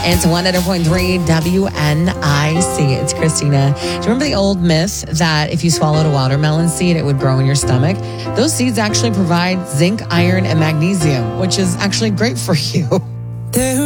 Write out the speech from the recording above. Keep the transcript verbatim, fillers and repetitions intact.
It's one hundred point three W N I C. It's Christina. Do you remember the old myth that if you swallowed a watermelon seed, it would grow in your stomach? Those seeds actually provide zinc, iron, and magnesium, which is actually great for you.